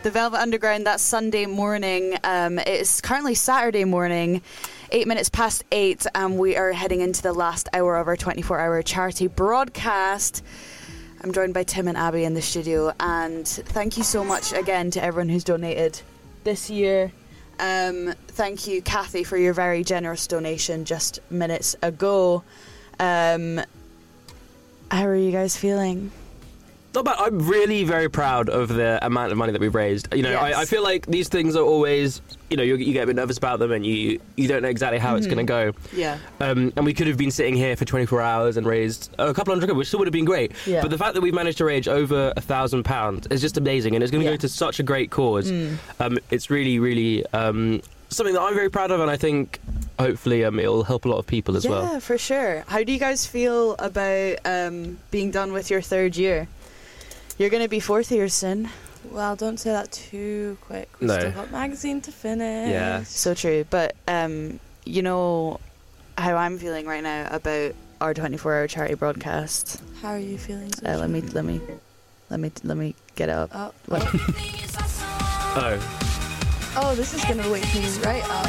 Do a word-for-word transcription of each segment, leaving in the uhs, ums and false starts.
The Velvet Underground, that's Sunday morning. Um, it's currently Saturday morning, eight minutes past eight, and we are heading into the last hour of our twenty-four hour charity broadcast. I'm joined by Tim and Abby in the studio, and thank you so much again to everyone who's donated this year. Um, thank you, Kathy, for your very generous donation just minutes ago. Um, how are you guys feeling? Not bad. I'm really very proud of the amount of money that we've raised. You know, Yes. I, I feel like these things are always, you know, you, you get a bit nervous about them and you you don't know exactly how mm-hmm. it's going to go. Yeah. Um, and we could have been sitting here for twenty-four hours and raised a couple hundred quid, which still would have been great. Yeah. But the fact that we've managed to raise over a thousand pounds is just amazing, and it's going to yeah. go to such a great cause. Mm. Um, it's really, really um, something that I'm very proud of, and I think hopefully um, it'll help a lot of people as yeah, well. Yeah, for sure. How do you guys feel about um, being done with your third year? You're going to be fourth year soon. Well, don't say that too quick. We've no. still got magazine to finish. Yeah. So true. But um, you know how I'm feeling right now about our twenty-four hour charity broadcast. How are you feeling? Uh, let me let me let me let me get it up. Oh. What? oh. Oh, this is gonna wake me right up.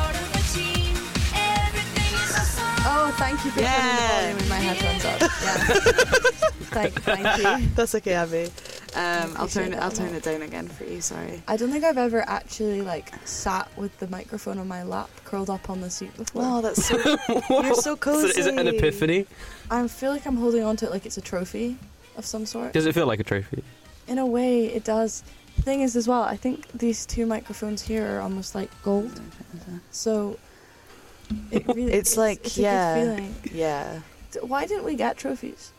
Oh, thank you for Yeah. turning the volume in my headphones up. Yeah. thank, thank you. That's okay, Abby. Um, I'll turn appreciate it. I'll that turn a lot. it down again for you. Sorry. I don't think I've ever actually like sat with the microphone on my lap, curled up on the seat before. Oh, that's so. You're so cozy. So is it an epiphany? I feel like I'm holding on to it like it's a trophy of some sort. Does it feel like a trophy? In a way, it does. The thing is, as well, I think these two microphones here are almost like gold. So it really, It's it's like it's a yeah, good feeling. yeah. D- Why didn't we get trophies?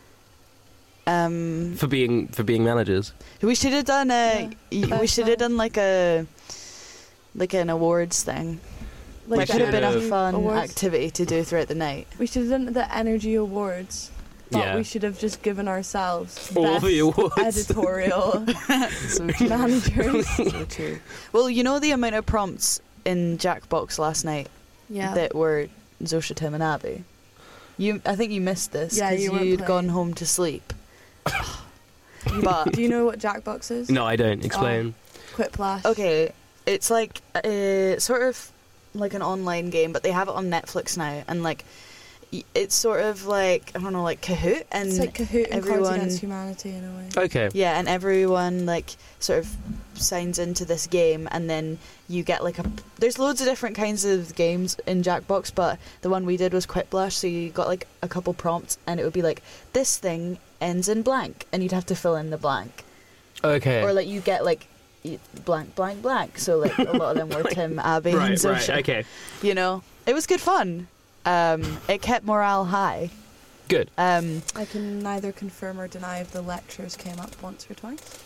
Um, For being for being managers. we should have done a. Yeah, y- we best should have man. done like a, like an awards thing. Like, We it could have been a should've- fun Awards. activity to do throughout the night. We should have done the Energy Awards. But Yeah. we should have just given ourselves All best the awards. editorial So true. managers. So true. Well, you know the amount of prompts in Jackbox last night Yeah. that were Zosha, Tim, and Abby. You, I think you missed this Yeah, because you weren't you'd playing. gone home to sleep. But Do you know what Jackbox is? No, I don't. Explain. Quiplash. okay, it's like uh, sort of like an online game, but they have it on Netflix now, and like y- it's sort of like I don't know, like Kahoot, and It's like Kahoot and Cards everyone- Against Humanity in a way. Okay. yeah, and everyone like sort of signs into this game, and then you get like a. There's loads of different kinds of games in Jackbox, but the one we did was Quiplash. So you got like a couple prompts, and it would be like this thing ends in blank, and you'd have to fill in the blank, Okay. or like you get like y- blank, blank, blank. So like a lot of them were Tim, Abby, and right, Zosha. right, okay. You know, it was good fun. Um, it kept morale high. Good. Um, I can neither confirm or deny if the lectures came up once or twice.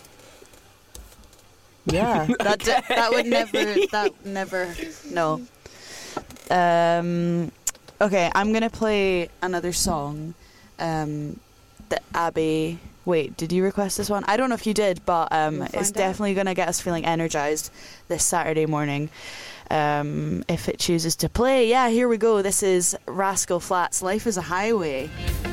Yeah, that d- that would never that never no. Um, okay, I'm gonna play another song. Um, that Abby. Wait, did you request this one? I don't know if you did, but um, We'll it's find out. definitely gonna get us feeling energized this Saturday morning. Um, if it chooses to play, yeah, here we go. This is Rascal Flatts. Life is a Highway.